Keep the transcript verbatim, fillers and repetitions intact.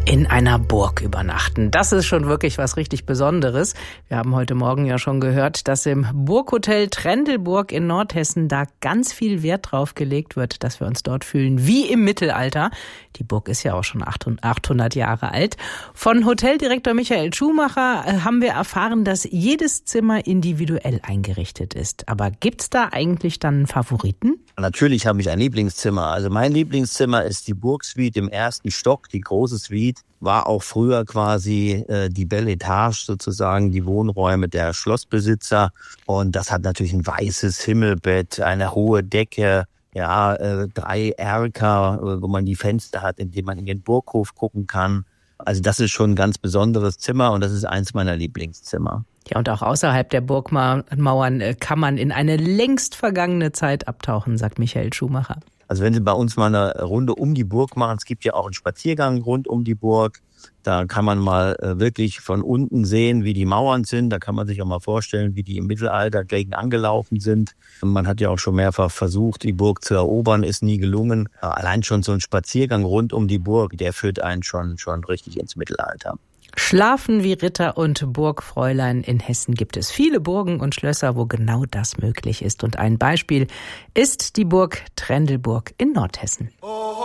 In einer Burg übernachten. Das ist schon wirklich was richtig Besonderes. Wir haben heute Morgen ja schon gehört, dass im Burghotel Trendelburg in Nordhessen da ganz viel Wert drauf gelegt wird, dass wir uns dort fühlen wie im Mittelalter. Die Burg ist ja auch schon achthundert Jahre alt. Von Hoteldirektor Michael Schumacher haben wir erfahren, dass jedes Zimmer individuell eingerichtet ist. Aber gibt's da eigentlich dann einen Favoriten? Natürlich habe ich ein Lieblingszimmer. Also mein Lieblingszimmer ist die Burgsuite im ersten Stock, die große Suite. War auch früher quasi äh, die Belle Etage sozusagen, die Wohnräume der Schlossbesitzer. Und das hat natürlich ein weißes Himmelbett, eine hohe Decke, ja, äh, drei Erker, äh, wo man die Fenster hat, in denen man in den Burghof gucken kann. Also das ist schon ein ganz besonderes Zimmer und das ist eins meiner Lieblingszimmer. Ja, und auch außerhalb der Burgmauern kann man in eine längst vergangene Zeit abtauchen, sagt Michael Schumacher. Also wenn Sie bei uns mal eine Runde um die Burg machen, es gibt ja auch einen Spaziergang rund um die Burg, da kann man mal wirklich von unten sehen, wie die Mauern sind, da kann man sich auch mal vorstellen, wie die im Mittelalter gegen angelaufen sind. Man hat ja auch schon mehrfach versucht, die Burg zu erobern, ist nie gelungen. Allein schon so ein Spaziergang rund um die Burg, der führt einen schon, schon richtig ins Mittelalter. Schlafen wie Ritter und Burgfräulein. In Hessen gibt es viele Burgen und Schlösser, wo genau das möglich ist. Und ein Beispiel ist die Burg Trendelburg in Nordhessen.